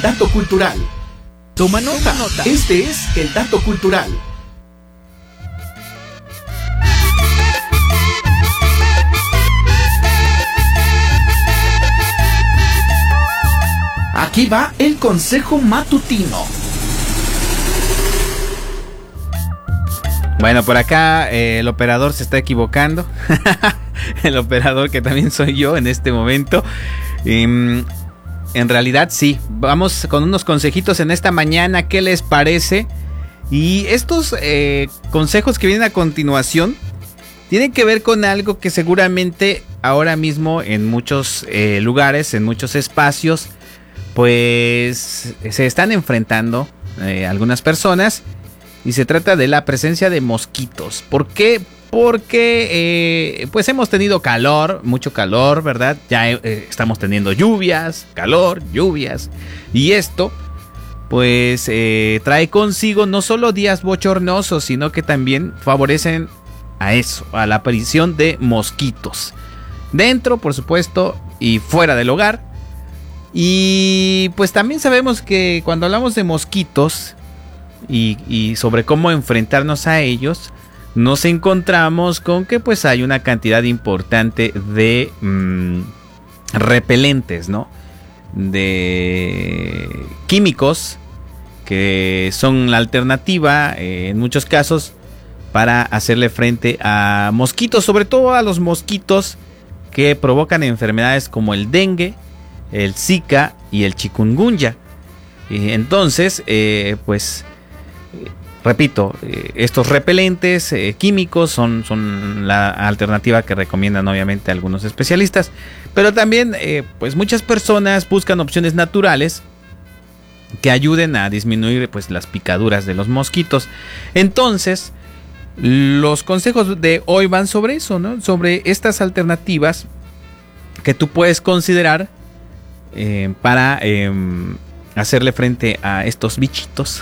dato cultural. Toma nota. Este es el dato cultural. Aquí va el consejo matutino. Bueno, por acá el operador se está equivocando. El operador que también soy yo en este momento. En realidad sí, vamos con unos consejitos en esta mañana. ¿Qué les parece? Y estos consejos que vienen a continuación tienen que ver con algo que seguramente ahora mismo en muchos lugares, en muchos espacios, pues se están enfrentando algunas personas. Y se trata de la presencia de mosquitos. ¿Por qué? Porque pues hemos tenido calor, mucho calor, ¿verdad? Ya estamos teniendo lluvias, calor, lluvias. Y esto pues trae consigo no solo días bochornosos, sino que también favorecen a eso, a la aparición de mosquitos. Dentro, por supuesto, y fuera del hogar. Y pues también sabemos que cuando hablamos de mosquitos y sobre cómo enfrentarnos a ellos, nos encontramos con que pues hay una cantidad importante de repelentes, ¿no? De químicos que son la alternativa en muchos casos para hacerle frente a mosquitos, sobre todo a los mosquitos que provocan enfermedades como el dengue, el Zika y el chikungunya. Entonces, pues repito, estos repelentes químicos son la alternativa que recomiendan obviamente algunos especialistas, pero también pues muchas personas buscan opciones naturales que ayuden a disminuir pues las picaduras de los mosquitos. Entonces, los consejos de hoy van sobre eso, ¿no? Sobre estas alternativas que tú puedes considerar para hacerle frente a estos bichitos.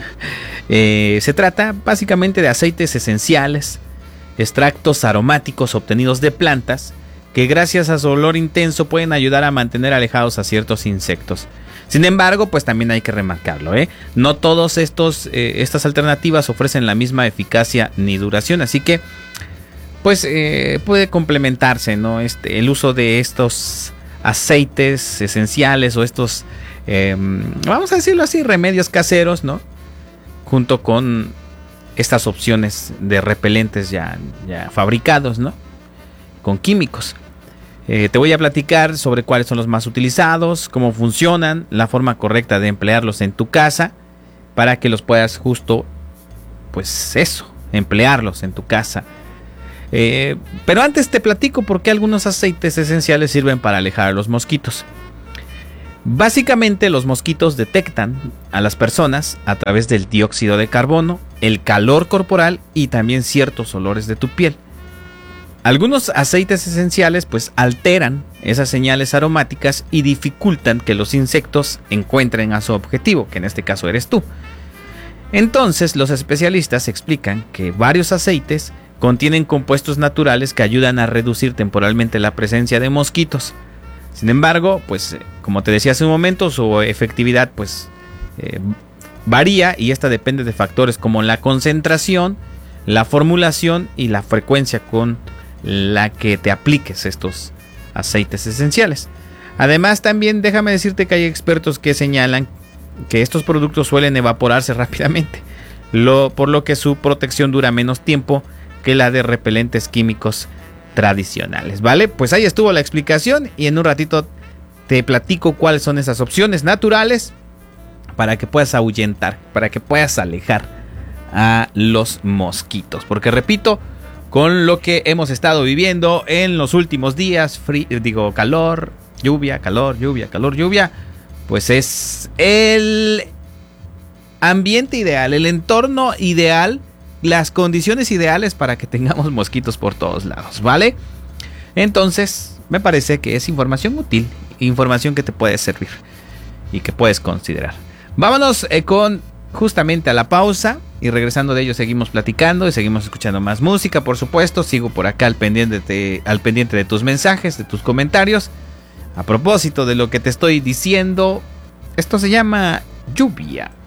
Se trata básicamente de aceites esenciales, extractos aromáticos obtenidos de plantas que gracias a su olor intenso pueden ayudar a mantener alejados a ciertos insectos. Sin embargo, pues también hay que remarcarlo, no todas estas alternativas ofrecen la misma eficacia ni duración, así que pues puede complementarse, ¿no? El uso de estos aceites esenciales o estos vamos a decirlo así, remedios caseros, ¿no? Junto con estas opciones de repelentes ya fabricados, ¿no? Con químicos. Te voy a platicar sobre cuáles son los más utilizados, cómo funcionan, la forma correcta de emplearlos en tu casa para que los puedas justo, pues eso, emplearlos en tu casa. Pero antes te platico por qué algunos aceites esenciales sirven para alejar a los mosquitos. Básicamente los mosquitos detectan a las personas a través del dióxido de carbono, el calor corporal y también ciertos olores de tu piel. Algunos aceites esenciales pues alteran esas señales aromáticas y dificultan que los insectos encuentren a su objetivo, que en este caso eres tú. Entonces los especialistas explican que varios aceites contienen compuestos naturales que ayudan a reducir temporalmente la presencia de mosquitos. Sin embargo, pues como te decía hace un momento, su efectividad pues varía y esta depende de factores como la concentración, la formulación y la frecuencia con la que te apliques estos aceites esenciales. Además, también déjame decirte que hay expertos que señalan que estos productos suelen evaporarse rápidamente, por lo que su protección dura menos tiempo que la de repelentes químicos tradicionales, ¿vale? Pues ahí estuvo la explicación y en un ratito te platico cuáles son esas opciones naturales para que puedas ahuyentar, para que puedas alejar a los mosquitos, porque repito, con lo que hemos estado viviendo en los últimos días, calor, lluvia, calor, lluvia, calor, lluvia, pues es el ambiente ideal, el entorno ideal, las condiciones ideales para que tengamos mosquitos por todos lados, ¿vale? Entonces, me parece que es información útil, información que te puede servir y que puedes considerar. Vámonos con justamente a la pausa y regresando de ello seguimos platicando y seguimos escuchando más música, por supuesto. Sigo por acá al pendiente de tus mensajes, de tus comentarios. A propósito de lo que te estoy diciendo, Esto se llama Lluvia.